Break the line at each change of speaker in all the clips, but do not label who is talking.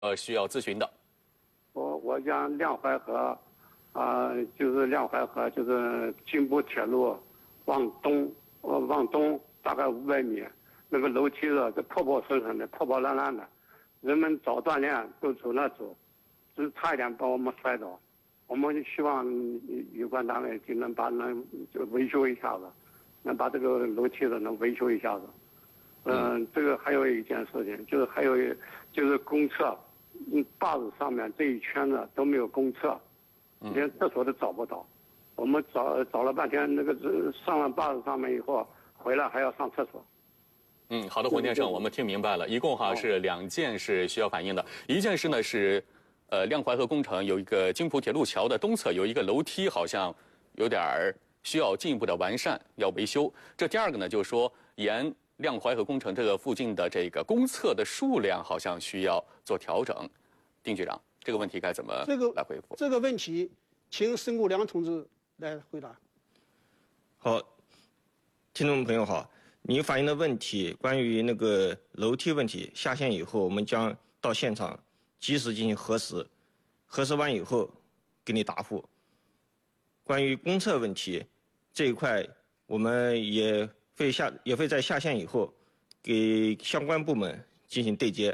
需要咨询的。
我讲梁淮河，就是梁淮河，就是进步铁路往东大概500米，那个楼梯子这破损损的，破烂烂的，人们早锻炼都走那走，只差一点把我们摔倒。我们希望有关单位就能就维修一下子，能把这个楼梯子能维修一下子。这个还有一件事情，就是公厕，坝子上面这一圈子都没有公厕，连厕所都找不到。我们找了半天，那个上了坝子上面以后，回来还要上厕所。
好的，胡先生，我们听明白了，一共是2件事需要反映的，一件事呢是。梁淮河工程有一个京浦铁路桥的东侧有一个楼梯，好像有点需要进一步的完善，要维修。这第二个呢，就是说沿梁淮河工程这个附近的这个公厕的数量好像需要做调整。丁局长，这个问题该怎么来回复？
这个问题，请沈国良同志来回答。
好，听众朋友好，您反映的问题关于那个楼梯问题，下线以后我们将到现场。及时进行核实，核实完以后给你答复。关于公厕问题这一块，我们也会在下线以后给相关部门进行对接，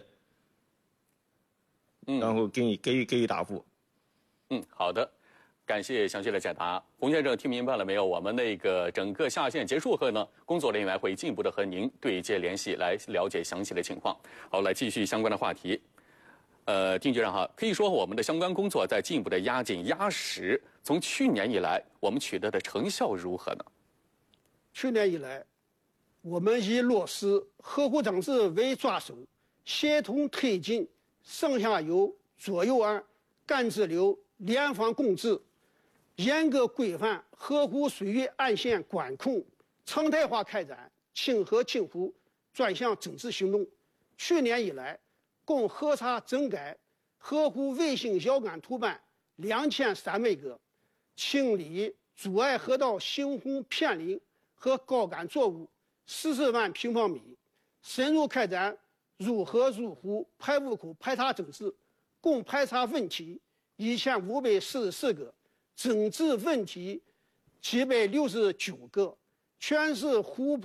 然后给予答复。
好的，感谢详细的解答。洪先生听明白了没有？我们那个整个下线结束后呢，工作人员会进一步的和您对接联系，来了解详细的情况。好，来继续相关的话题。丁局长可以说我们的相关工作在进一步的压紧压实。从去年以来，我们取得的成效如何呢？
去年以来，我们以落实河湖长治为抓手，协同推进上下游、左右岸干支流联防共治，严格规范河湖水域岸线管控，常态化开展清河清湖专项整治行动。去年以来，共核查整改河湖卫星遥感图版2300个，清理阻碍河道行洪片林和高杆作物40万平方米，深入开展入河入湖排污口排查整治，共排查问题1544个，整治问题769个，全市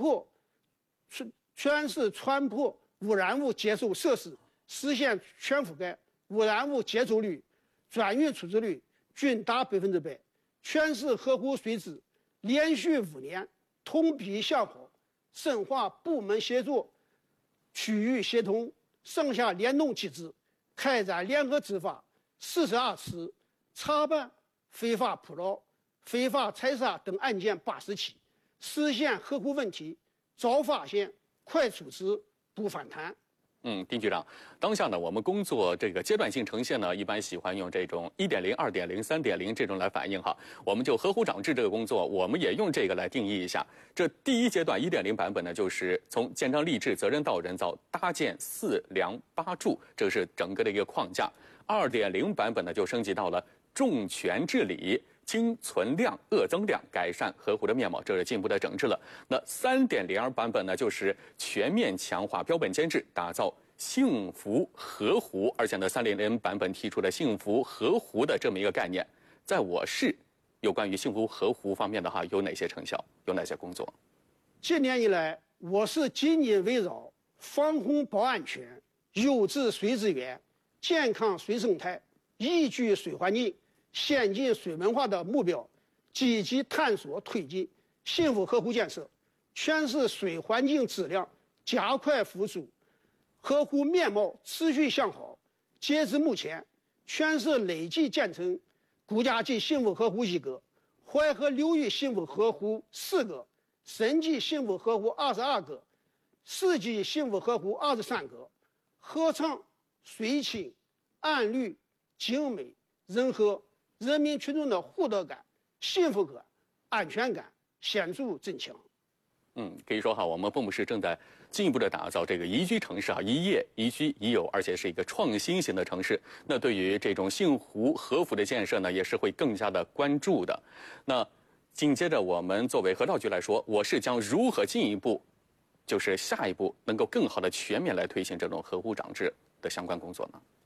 船舶污染物接收设施实现全覆盖，污染物接收率、转运处置率均达100%，全市河湖水质连续5年同比向好，深化部门协作、区域协同、上下联动机制，开展联合执法42次，查办非法捕捞、非法采砂等案件80起，实现河湖问题早发现、快处置、不反弹。
丁局长，当下呢，我们工作这个阶段性呈现呢，一般喜欢用这种1.0、2.0、3.0这种来反映我们就河湖长治这个工作，我们也用这个来定义一下。这第一阶段1.0版本呢，就是从建章立制、责任到人造搭建4梁8柱，这是整个的一个框架。2.0版本呢，就升级到了重拳治理。清存量、恶增量，改善河湖的面貌，这是进一步的整治了。那3.0版本呢，就是全面强化标本监制，打造幸福河湖。而且呢，3.0版本提出了幸福河湖的这么一个概念。在我市，有关于幸福河湖方面的有哪些成效？有哪些工作？
今年以来，我市紧紧围绕防洪保安全、优质水资源、健康水生态、宜居水环境、先进水文化的目标，积极探索推进幸福河湖建设，全市水环境质量加快复苏，河湖面貌持续向好。截至目前，全市累计建成国家级幸福河湖1个，淮河流域幸福河湖4个，省级幸福河湖22个，市级幸福河湖23个，河长、水清、岸绿、景美、人和。人民群众的获得感、幸福感、安全感显著增强。
可以说我们蚌埠市正在进一步的打造这个宜居城市宜业、宜居、宜游，而且是一个创新型的城市。那对于这种幸湖河湖的建设呢，也是会更加的关注的。那紧接着，我们作为河道局来说，我市将如何进一步，就是下一步能够更好的全面来推行这种河湖长治的相关工作呢？